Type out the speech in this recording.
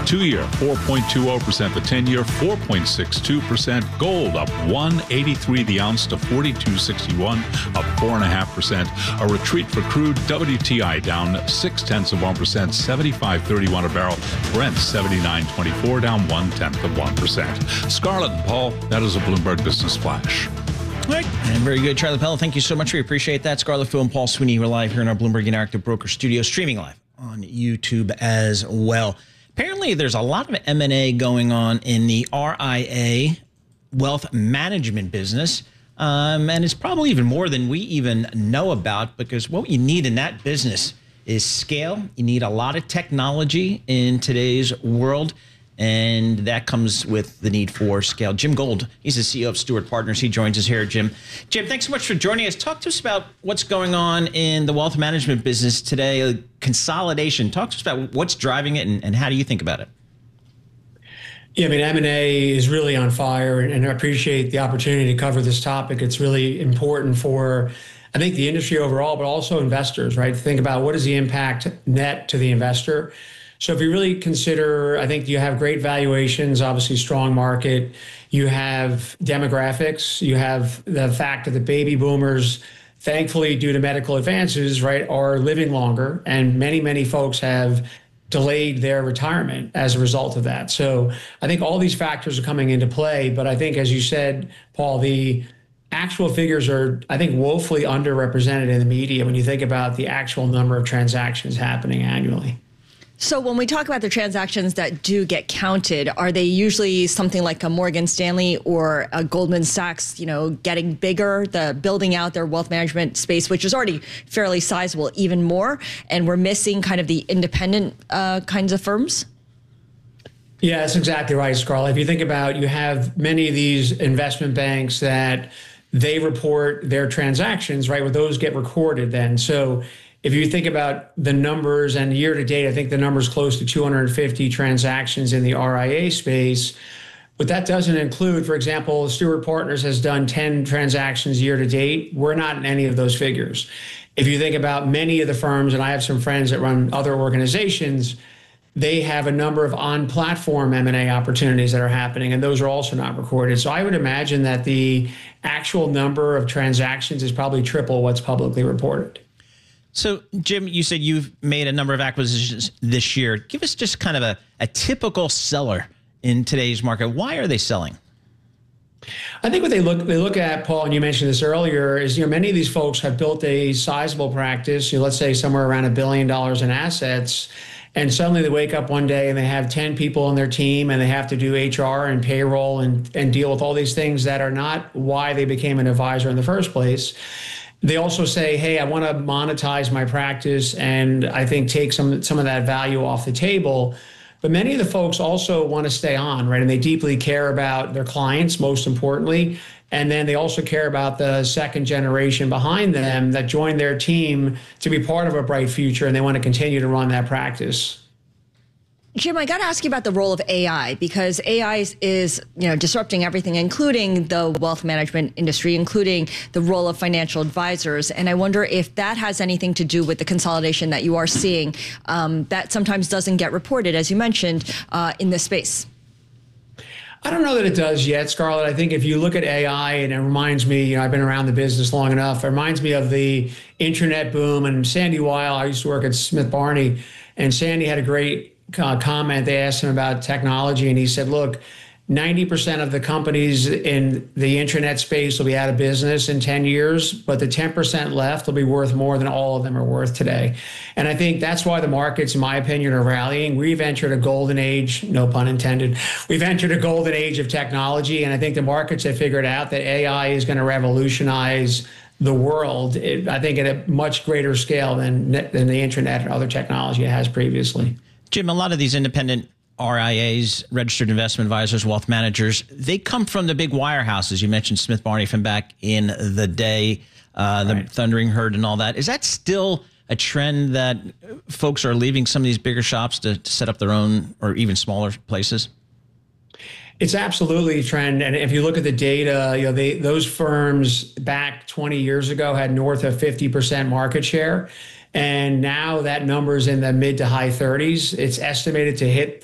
2-year, 4.20%. The 10-year, 4.62%. Gold up 183 the ounce to 42.61, up 4.5%. A retreat for crude. WTI down 0.6%, 75.31 a barrel. Brent 79.24, down 0.1%. Scarlett and Paul, that is a Bloomberg Business Flash. All right. And very good, Charlie Pell. Thank you so much. We appreciate that. Scarlett Fu and Paul Sweeney, we're live here in our Bloomberg Interactive Broker studio, streaming live on YouTube as well. Apparently, there's a lot of M&A going on in the RIA wealth management business. And it's probably even more than we even know about, because what you need in that business is scale. You need a lot of technology in today's world. And that comes with the need for scale. Jim Gold, he's the CEO of Stewart Partners. He joins us here, Jim. Jim, thanks so much for joining us. Talk to us about what's going on in the wealth management business today, consolidation. Talk to us about what's driving it and how do you think about it? Yeah, I mean, M&A is really on fire, and I appreciate the opportunity to cover this topic. It's really important for, I think, the industry overall, but also investors, right? Think about what is the impact net to the investor. So if you really consider, I think you have great valuations, obviously strong market. You have demographics. You have the fact that the baby boomers, thankfully, due to medical advances, right, are living longer. And many, many folks have delayed their retirement as a result of that. So I think all these factors are coming into play. But I think, as you said, Paul, the actual figures are, I think, woefully underrepresented in the media when you think about the actual number of transactions happening annually. So when we talk about the transactions that do get counted, are they usually something like a Morgan Stanley or a Goldman Sachs, getting bigger, building out their wealth management space, which is already fairly sizable, even more, and we're missing kind of the independent kinds of firms? Yeah, that's exactly right, Scarlett. If you think about, you have many of these investment banks that they report their transactions, right? Well, those get recorded then. So if you think about the numbers, and year to date, I think the number is close to 250 transactions in the RIA space. But that doesn't include, for example, Stewart Partners has done 10 transactions year to date. We're not in any of those figures. If you think about many of the firms, and I have some friends that run other organizations, they have a number of on-platform M&A opportunities that are happening, and those are also not recorded. So I would imagine that the actual number of transactions is probably triple what's publicly reported. So, Jim, you said you've made a number of acquisitions this year. Give us just kind of a typical seller in today's market. Why are they selling? I think what they look at, Paul, and you mentioned this earlier, is many of these folks have built a sizable practice, let's say somewhere around $1 billion in assets, and suddenly they wake up one day and they have 10 people on their team and they have to do HR and payroll and deal with all these things that are not why they became an advisor in the first place. They also say, hey, I want to monetize my practice and I think take some of that value off the table. But many of the folks also want to stay on, right? And they deeply care about their clients, most importantly. And then they also care about the second generation behind them that joined their team to be part of a bright future, and they want to continue to run that practice. Jim, I got to ask you about the role of AI, because AI is disrupting everything, including the wealth management industry, including the role of financial advisors. And I wonder if that has anything to do with the consolidation that you are seeing that sometimes doesn't get reported, as you mentioned, in this space. I don't know that it does yet, Scarlett. I think if you look at AI, and it reminds me, I've been around the business long enough, it reminds me of the internet boom. And Sandy Weil, I used to work at Smith Barney, and Sandy had a great comment. They asked him about technology, and he said, look, 90% of the companies in the internet space will be out of business in 10 years, but the 10% left will be worth more than all of them are worth today. And I think that's why the markets, in my opinion, are rallying. We've entered a golden age, no pun intended. We've entered a golden age of technology, and I think the markets have figured out that AI is going to revolutionize the world, I think, at a much greater scale than the internet and other technology it has previously. Jim, a lot of these independent RIAs, registered investment advisors, wealth managers, they come from the big wirehouses. You mentioned Smith Barney from back in the day, the Thundering Herd and all that. Is that still a trend that folks are leaving some of these bigger shops to set up their own or even smaller places? It's absolutely a trend. And if you look at the data, those firms back 20 years ago had north of 50% market share. And now that number's in the mid to high 30s. It's estimated to hit